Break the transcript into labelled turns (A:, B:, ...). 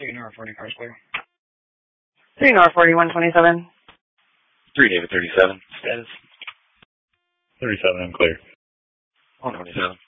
A: 3 North 40 cars clear.
B: 3 North 40, 127.
C: 3 David 37.
A: Status.
D: 37, I'm clear.
C: 127.